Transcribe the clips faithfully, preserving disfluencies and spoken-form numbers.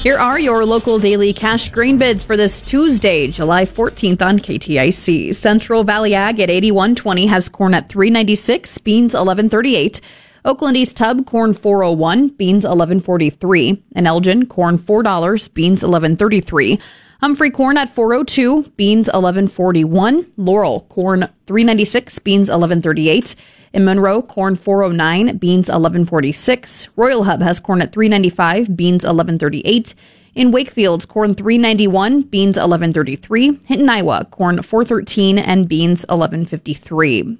Here are your local daily cash grain bids for this Tuesday, July fourteenth on K T I C. Central Valley Ag at eighty-one twenty has corn at three ninety-six, beans eleven thirty-eight. Oakland East Hub, corn four oh one, beans eleven forty-three. And Elgin, corn four dollars, beans eleven thirty-three. Humphrey corn at four oh two, beans eleven forty-one. Laurel corn three ninety-six, beans eleven thirty-eight. In Monroe, corn four oh nine, beans eleven forty-six. Royal Hub has corn at three ninety-five, beans eleven thirty-eight. In Wakefield, corn three ninety-one, beans eleven thirty-three. Hinton, Iowa, corn four thirteen and beans eleven fifty-three.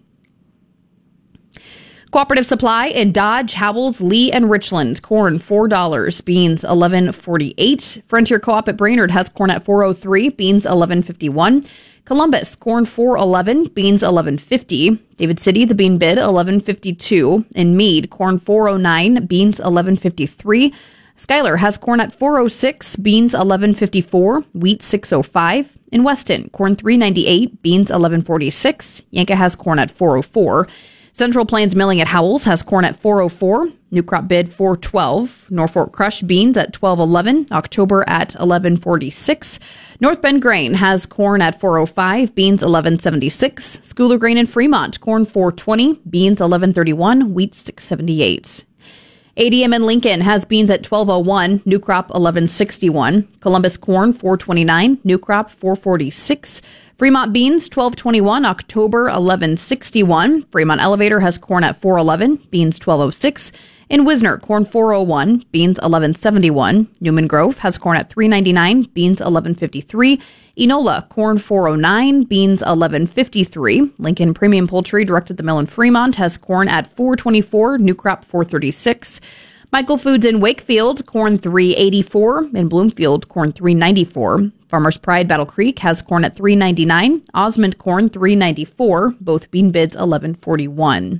Cooperative Supply in Dodge, Howells, Lee, and Richland. Corn four dollars, beans eleven forty-eight. Frontier Co-op at Brainerd has corn at four oh three, beans eleven fifty-one. Columbus, corn four eleven, beans eleven fifty. David City, the bean bid, eleven fifty-two. In Meade, corn four oh nine, beans eleven fifty-three. Schuyler has corn at four oh six, beans eleven fifty-four. Wheat six oh five. In Weston, corn three ninety-eight, beans eleven forty-six. Yanka has corn at four oh four. Central Plains Milling at Howells has corn at four oh four. New crop bid four twelve. Norfolk Crush beans at twelve eleven. October at eleven forty-six. North Bend Grain has corn at four oh five. Beans eleven seventy-six. Schooler Grain in Fremont, corn four twenty. Beans eleven thirty-one. Wheat six seventy-eight. A D M in Lincoln has beans at twelve oh one. New crop eleven sixty-one. Columbus corn four twenty-nine. New crop four forty-six. Fremont beans, twelve twenty-one, October, eleven sixty-one. Fremont Elevator has corn at four eleven, beans twelve oh six. In Wisner, corn four oh one, beans eleven seventy-one. Newman Grove has corn at three ninety-nine, beans eleven fifty-three. Enola, corn four oh nine, beans eleven fifty-three. Lincoln Premium Poultry, direct at the mill in Fremont, has corn at four twenty-four, new crop four thirty-six. Michael Foods in Wakefield, corn three eighty-four. In Bloomfield, corn three ninety-four. Farmers Pride Battle Creek has corn at three ninety-nine. Osmond corn three ninety-four. Both bean bids eleven forty-one.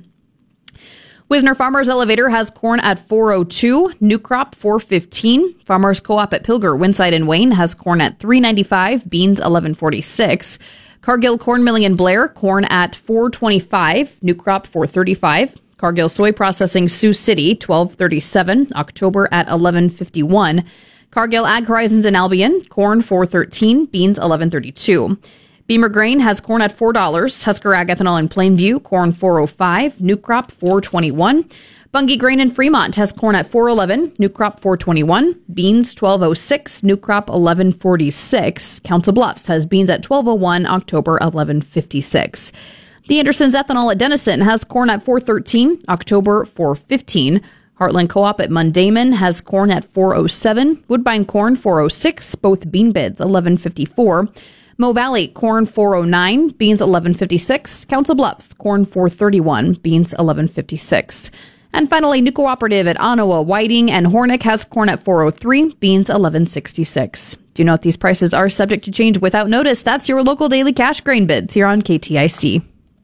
Wisner Farmers Elevator has corn at four oh two. New crop four fifteen. Farmers Co-op at Pilger, Winside and Wayne has corn at three ninety-five. Beans eleven forty-six. Cargill Corn Milling in Blair, corn at four twenty-five. New crop four thirty-five. Cargill Soy Processing Sioux City, twelve thirty-seven, October at eleven fifty-one. Cargill Ag Horizons in Albion, corn four thirteen, beans eleven thirty-two. Beamer Grain has corn at four dollars. Husker Ag Ethanol in Plainview, corn four oh five, new crop four twenty-one. Bungie Grain in Fremont has corn at four eleven, new crop four twenty-one. Beans twelve oh six, new crop eleven forty-six. Council Bluffs has beans at twelve oh one, October eleven fifty-six. The Andersons Ethanol at Denison has corn at four thirteen, October four fifteen. Heartland Co-op at Mundaman has corn at four oh seven. Woodbine corn four oh six, both bean bids eleven fifty-four. Mo Valley corn four oh nine, beans eleven fifty-six. Council Bluffs corn four thirty-one, beans eleven fifty-six. And finally, New Cooperative at Ottawa, Whiting, and Hornick has corn at four oh three, beans eleven sixty-six. Do note these prices are subject to change without notice. That's your local daily cash grain bids here on K T I C.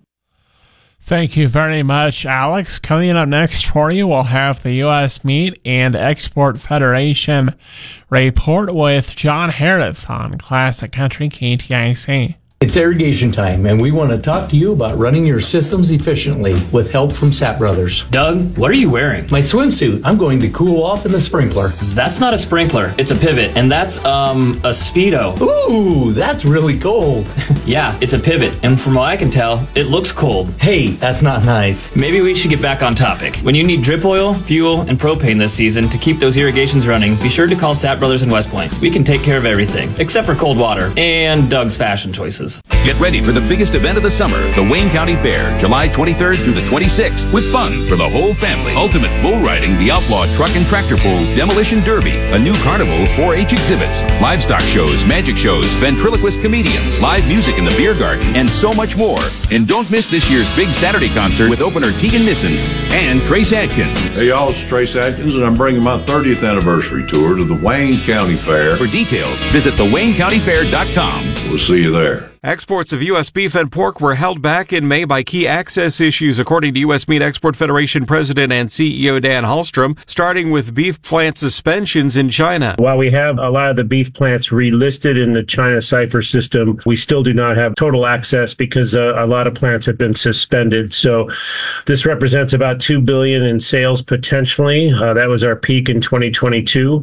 Thank you very much, Alex. Coming up next for you, we'll have the U S Meat and Export Federation report with John Harris on Classic Country K T I C. It's irrigation time, and we want to talk to you about running your systems efficiently with help from Sapp Brothers. Doug, what are you wearing? My swimsuit. I'm going to cool off in the sprinkler. That's not a sprinkler. It's a pivot, and that's, um, a Speedo. Ooh, that's really cold. Yeah, it's a pivot, and from what I can tell, it looks cold. Hey, that's not nice. Maybe we should get back on topic. When you need drip oil, fuel, and propane this season to keep those irrigations running, be sure to call Sapp Brothers in West Point. We can take care of everything, except for cold water and Doug's fashion choices. Get ready for the biggest event of the summer, the Wayne County Fair, July twenty-third through the twenty-sixth, with fun for the whole family. Ultimate bull riding, the Outlaw Truck and Tractor Pull, Demolition Derby, a new carnival, four H exhibits, livestock shows, magic shows, ventriloquist comedians, live music in the beer garden, and so much more. And don't miss this year's big Saturday concert with opener Tegan Nissen and Trace Adkins. Hey y'all, it's Trace Adkins, and I'm bringing my thirtieth anniversary tour to the Wayne County Fair. For details, visit the wayne county fair dot com. We'll see you there. Exports of U S beef and pork were held back in May by key access issues, according to U S Meat Export Federation President and C E O Dan Hallstrom, starting with beef plant suspensions in China. While we have a lot of the beef plants relisted in the China Cipher system, we still do not have total access because uh, a lot of plants have been suspended. So this represents about two billion dollars in sales potentially. Uh, that was our peak in twenty twenty-two.